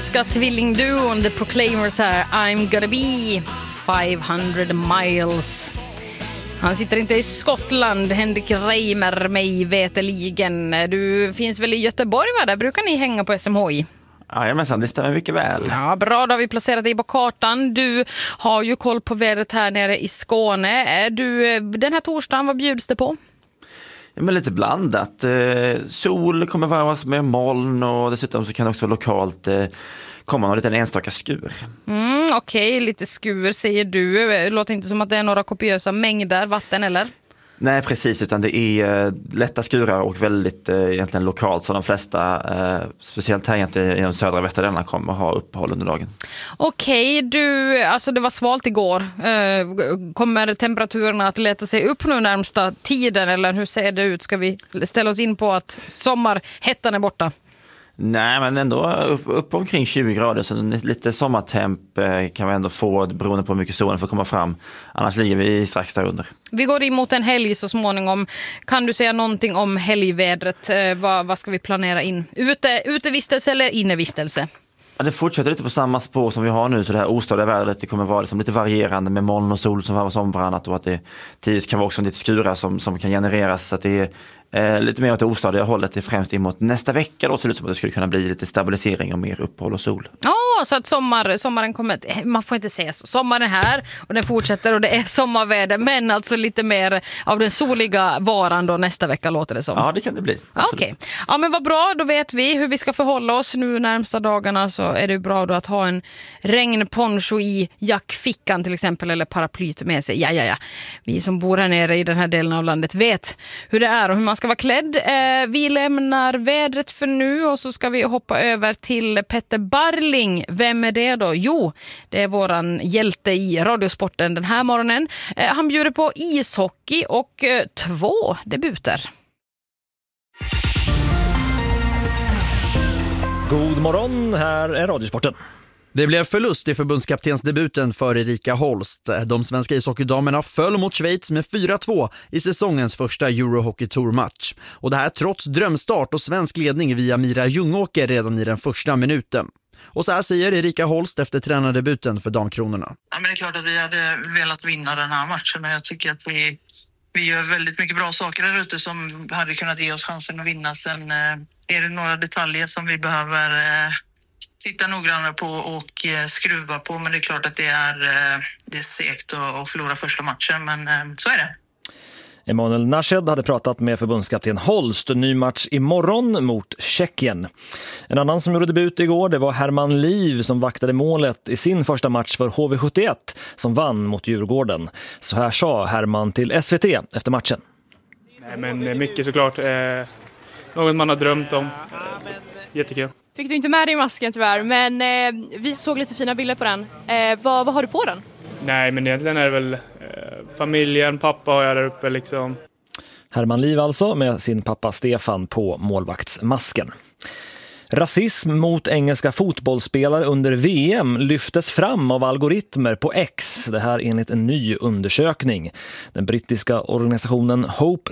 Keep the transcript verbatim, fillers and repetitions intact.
skotska tvillingduon The Proclaimers här. I'm gonna be five hundred miles. Han sitter inte i Skottland, Henrik Reimer, mig veteligen. Du finns väl i Göteborg, va? Där brukar ni hänga på S M H I. Jajamensan, det stämmer mycket väl. Ja, bra, då har vi placerat dig på kartan. Du har ju koll på vädret här nere i Skåne. Är du, den här torsdagen, vad bjuds det på? Ja, men lite blandat. Eh, sol kommer varvas med moln och dessutom så kan det också lokalt eh, komma någon liten enstaka skur. Mm, Okej, okay. Lite skur säger du. Det låter inte som att det är några kopiösa mängder vatten, eller? Nej, precis, utan det är eh, lätta skurar och väldigt eh, egentligen lokalt, så de flesta, eh, speciellt här egentligen i de södra och västra delarna, kommer ha uppehåll under dagen. Okej, okay, du, alltså det var svalt igår. Eh, kommer temperaturerna att leta sig upp nu närmsta tiden, eller hur ser det ut? Ska vi ställa oss in på att sommarhettan är borta? Nej, men ändå upp, upp omkring tjugo grader, så lite sommartemp kan vi ändå få beroende på hur mycket solen får komma fram. Annars ligger vi strax där under. Vi går emot en helg så småningom. Kan du säga någonting om helgvädret? Eh, vad, vad ska vi planera in? Ute, utevistelse eller innevistelse? Ja, det fortsätter lite på samma spår som vi har nu, så det här ostadiga vädret, det kommer vara liksom lite varierande med moln och sol som varvas om varannat, och att det tidvis kan vara också lite skurar som, som kan genereras, så att det är eh, lite mer åt det ostadiga hållet. Det är främst emot nästa vecka då, så det ut som att det skulle kunna bli lite stabilisering och mer uppehåll och sol. Ja, oh, så att sommar, sommaren kommer, man får inte säga så. Sommaren är här och den fortsätter och det är sommarväder, men alltså lite mer av den soliga varan då nästa vecka, låter det som. Ja, det kan det bli. Okej. Okay. Ja, men vad bra, då vet vi hur vi ska förhålla oss nu närmsta dagarna, så är det bra då att ha en regnponcho i jackfickan till exempel, eller paraplyt med sig. Ja, ja, ja. Vi som bor här nere i den här delen av landet vet hur det är och hur man ska vara klädd. Eh, vi lämnar vädret för nu och så ska vi hoppa över till Petter Barling. Vem är det då? Jo, det är våran hjälte i radiosporten den här morgonen. Eh, han bjuder på ishockey och eh, två debuter. God morgon, här är radiosporten. Det blev förlust i förbundskaptensdebuten för Erika Holst. De svenska ishockeydamerna föll mot Schweiz med fyra två i säsongens första Eurohockey Tour-match. Och det här trots drömstart och svensk ledning via Mira Ljungåker redan i den första minuten. Och så här säger Erika Holst efter tränardebuten för damkronorna. Ja, men det är klart att vi hade velat vinna den här matchen, och jag tycker att vi, vi gör väldigt mycket bra saker där ute som hade kunnat ge oss chansen att vinna. Sen eh, är det några detaljer som vi behöver eh, titta noggrannare på och eh, skruva på, men det är klart att det är, eh, det är segt att, att förlora första matchen, men eh, så är det. Emanuel Nashed hade pratat med förbundskapten Holst. Ny match imorgon mot Tjeckien. En annan som gjorde debut igår, det var Herman Liv som vaktade målet i sin första match för H V sjuttioett som vann mot Djurgården. Så här sa Herman till S V T efter matchen. Nej, men mycket såklart. Eh, något man har drömt om. Eh, så jättekul. Fick du inte med dig masken tyvärr, men eh, vi såg lite fina bilder på den. Eh, vad, vad har du på den? Nej, men egentligen är det väl eh, familjen, pappa har jag där uppe liksom. Herman Liv alltså med sin pappa Stefan på målvaktsmasken. Rasism mot engelska fotbollsspelare under V M lyftes fram av algoritmer på X. Det här enligt en ny undersökning. Den brittiska organisationen Hope